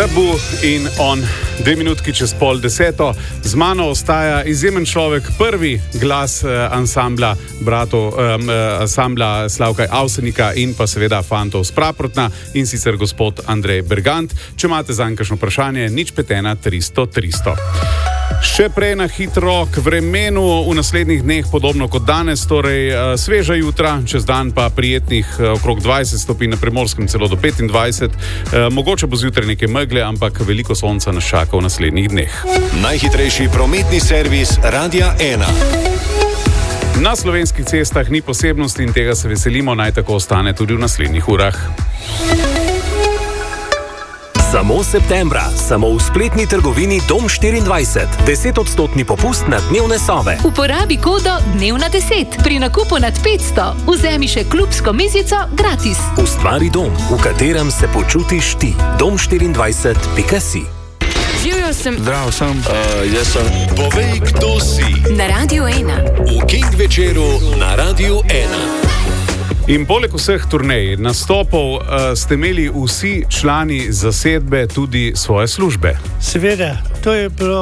Tabu in on, 2 minutki čez 9:30. Z mano ostaja izjemen človek, prvi glas ansambla bratov, ansambla Slavka Avsenika in pa seveda fantov z Praprotna, in sicer gospod Andrej Bergant. Če imate zanj kakšno vprašanje, 051 300 300. Še prej na hitro k vremenu v naslednjih dneh, podobno kot danes, torej sveža jutra, čez dan pa prijetnih okrog 20 stopinj, na Primorskem celo do 25. Mogoče bo zjutraj nekaj megle, ampak veliko sonca nas čaka v naslednjih dneh. Najhitrejši prometni servis Radia 1. Na slovenskih cestah ni posebnosti in tega se veselimo, naj tako ostane tudi v naslednjih urah. Samo septembra, samo v spletni trgovini Dom 24. 10% popust na dnevne sobe. Uporabi kodo Dnevna 10. Pri nakupu nad 500 vzemi še klubsko mizico gratis. Ustvari dom, v katerem se počutiš ti. Dom24.si. Živjo sem. Zdrav sem. Jaz sem. Povej, kdo si. Na Radiu 1. V King večeru na Radiu 1. In poleg vseh turnej, nastopov, ste imeli vsi člani zasedbe tudi svoje službe. Seveda, to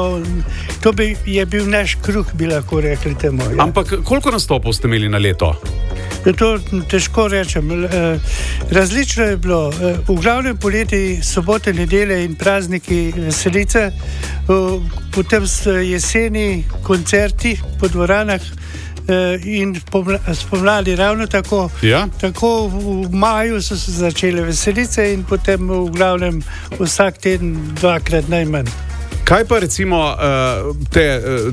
je bil naš kruh, bi lahko rekli temu. Ja. Ampak koliko nastopov ste imeli na leto? To težko rečem. Različno je bilo. V glavnem poleti, sobote, nedelje in prazniki, veselice, potem jeseni koncerti po dvoranah, in spomladi ravno tako. Ja? Tako v maju so se začele veselice in potem v glavnem vsak teden dvakrat najmanj. Kaj pa recimo te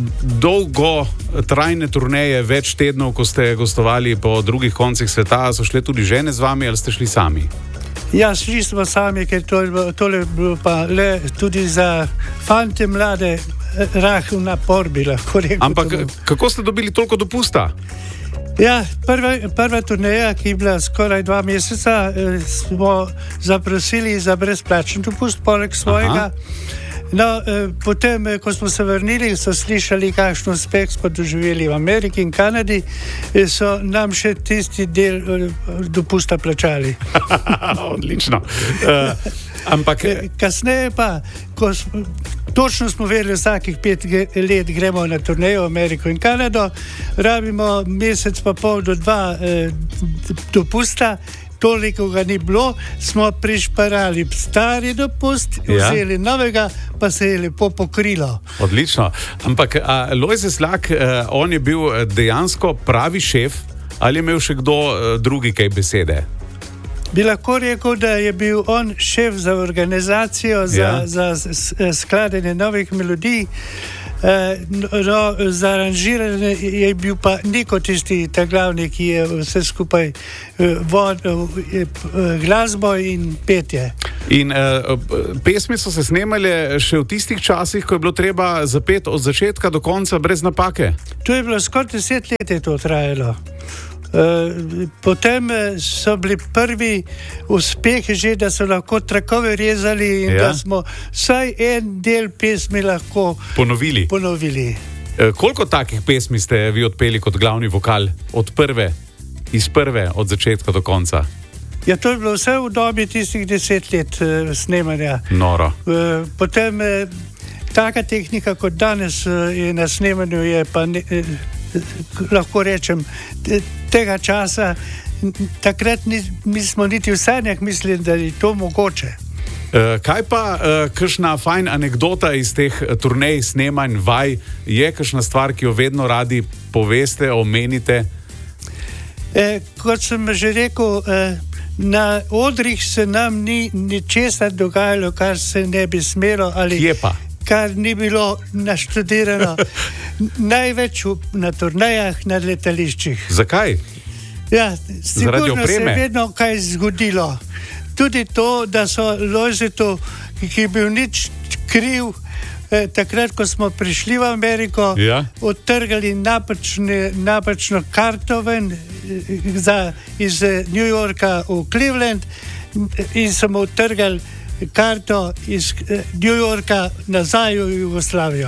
dolgotrajne turneje, več tednov, ko ste gostovali po drugih koncih sveta, so šle tudi žene z vami ali ste šli sami? Ja, šli smo sami, ker tole je bilo pa le tudi za fante mlade rahel napor, bi lahko rekel. Ampak kako ste dobili toliko dopusta? Ja, prva turneja, ki je bila skoraj 2 meseca, smo zaprosili za brezplačen dopust poleg svojega. Aha. No, potem, ko smo se vrnili, so slišali, kakšno uspeh smo doživeli v Ameriki in Kanadi, so nam še tisti del dopusta plačali. Odlično. Ampak kasneje pa, točno smo vedeli, vsakih 5 let gremo na turnejo v Ameriko in Kanado, rabimo mesec pa pol do 2 dopusta. Toliko ga ni bilo, smo prišparali stari dopust, vzeli novega, pa se je lepo pokrilo. Odlično. Ampak Lojze Slak, on je bil dejansko pravi šef ali je imel še kdo drugi kaj besede? Bi lahko rekel, da je bil on šef za organizacijo, za skladanje novih melodij. Za aranžiranje je bil pa Niko tisti, ta glavni, ki je vse skupaj vodil glasbo in petje. In pesmi so se snemale še v tistih časih, ko je bilo treba zapeti od začetka do konca brez napake? To je bilo skoraj 10 let je to trajalo. Potem so bili prvi uspehi že, da so lahko trakove rezali in da smo vsaj en del pesmi lahko ponovili. Koliko takih pesmi ste vi odpeli kot glavni vokal od prve od začetka do konca? Ja, to je bilo vse v dobi tistih 10 let snemanja. Noro. Potem taka tehnika kot danes je na snemanju, je pa lahko rečem tega časa, takrat nismo niti v sanjah mislili, da je to mogoče. Kaj pa kakšna fajn anekdota iz teh turnej, snemanj, vaj, je kakšna stvar, ki jo vedno radi poveste, omenite? Kot sem že rekel, na odrih se nam ni ničesar dogajalo, kar se ne bi smelo ali kar ni bilo naštudirano. Največ na turnejah, na letališčih. Zakaj? Ja, sigurno se je vedno kaj zgodilo. Tudi to, da so Lojzetu, ki je bil nič kriv, takrat, ko smo prišli v Ameriko, odtrgali napačno karto ven iz New Yorka v Cleveland in smo odtrgali karto iz New Yorka nazaj v Jugoslavijo.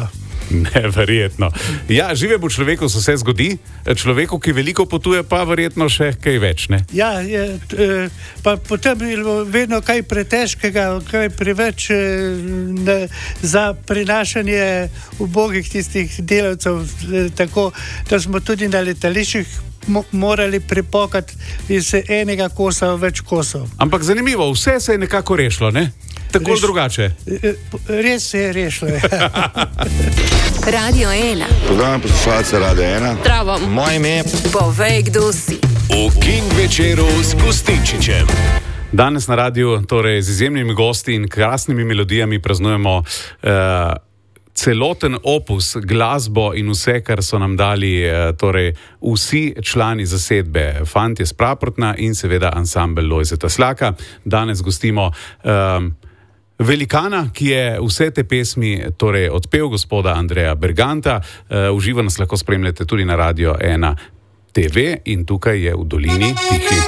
Neverjetno. Ja, živemu človeku se vse zgodi, človeku, ki veliko potuje, pa verjetno še kaj več, ne? Ja, pa potem je vedno kaj pretežkega, kaj preveč za prinašanje ubogih tistih delavcev, tako da smo tudi na letališčih morali pripokati iz enega kosa v več kosov. Ampak zanimivo, vse se je nekako rešilo, ne? Tako drugače. Res se je rešilo. Radio 1. Pozdravljam poslušalce Radio 1. Zdravo. Moje ime je... Povej, kdo si. V King večeru s Gustinčičem. Danes na radiju, torej z izjemnimi gosti in krasnimi melodijami praznujemo celoten opus, glasbo in vse, kar so nam dali torej vsi člani zasedbe, Fantje s Praprotna in seveda ansambel Lojzeta Slaka. Danes gostimo velikana, ki je vse te pesmi torej odpel, gospoda Andreja Berganta. V živo nas lahko spremljate tudi na Radio 1 TV in tukaj je v Dolini tihi.